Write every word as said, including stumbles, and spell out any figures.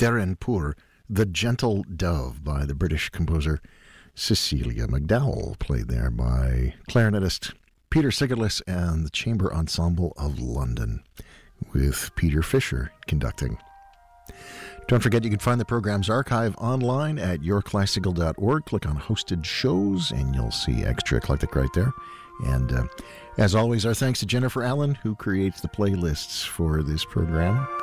Derrenpur, The Gentle Dove by the British composer Cecilia McDowell, played there by clarinetist Peter Sigerlis and the Chamber Ensemble of London, with Peter Fisher conducting. Don't forget, you can find the program's archive online at your classical dot org. Click on Hosted Shows, and you'll see Extra Eclectic right there. And uh, as always, our thanks to Jennifer Allen, who creates the playlists for this program.